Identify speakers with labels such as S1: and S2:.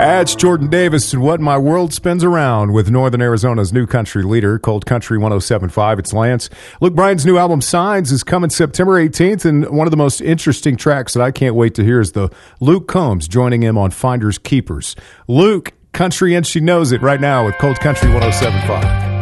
S1: It's Jordan Davis and What My World Spins Around with Northern Arizona's new country leader, Cold Country 107.5. It's Lance. Luke Bryan's new album, Signs, is coming September 18th, and one of the most interesting tracks that I can't wait to hear is the Luke Combs joining him on Finders Keepers. Luke, country and she knows it right now with Cold Country 107.5.